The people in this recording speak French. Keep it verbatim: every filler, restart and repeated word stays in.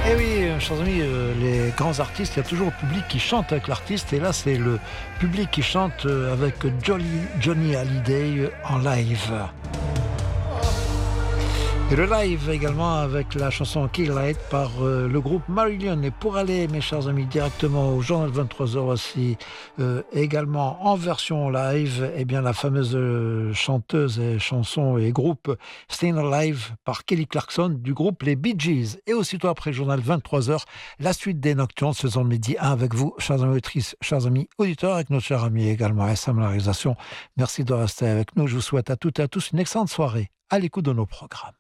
Eh oui, euh, chers amis, euh, les grands artistes, il y a toujours le public qui chante avec l'artiste. Et là, c'est le public qui chante euh, avec Jolly, Johnny Hallyday euh, en live. Et le live également avec la chanson Kill Light par euh, le groupe Marillion. Et pour aller, mes chers amis, directement au journal vingt-trois heures aussi, euh, également en version live, eh bien la fameuse euh, chanteuse et chanson et groupe Stayin' Alive par Kelly Clarkson du groupe les Bee Gees. Et aussitôt après le journal vingt-trois heures, la suite des Nocturnes, saison de midi un avec vous, chers amis auditrices, chers amis auditeurs, avec notre cher ami également S M la réalisation. Merci de rester avec nous. Je vous souhaite à toutes et à tous une excellente soirée à l'écoute de nos programmes.